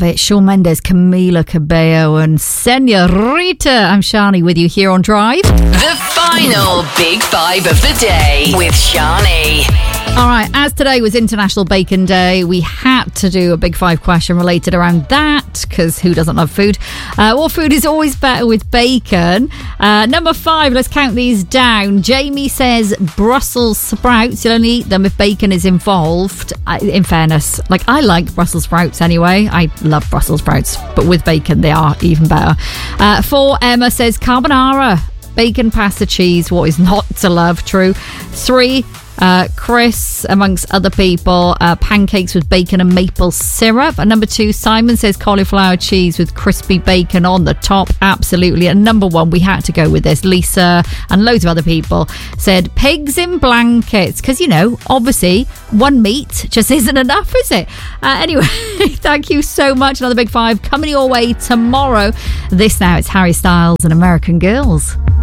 love it. Shawn Mendes, Camila Cabello and Senorita. I'm Shani with you here on Drive. The final Big Five of the day with Shani. All right, as today was International Bacon Day, we had to do a Big Five question related around that, because who doesn't love food? What food is always better with bacon? Number 5, let's count these down. Jamie says Brussels sprouts. You'll only eat them if bacon is involved. In fairness, I like Brussels sprouts anyway. I love Brussels sprouts, but with bacon, they are even better. 4, Emma says carbonara. Bacon, pasta, cheese. What is not to love? True. 3, Chris, amongst other people, pancakes with bacon and maple syrup. And number 2, Simon says cauliflower cheese with crispy bacon on the top. Absolutely. And number 1, we had to go with this. Lisa and loads of other people said pigs in blankets, because obviously one meat just isn't enough, is it? Anyway, thank you so much. Another Big Five coming your way tomorrow. This now, it's Harry Styles and American Girls.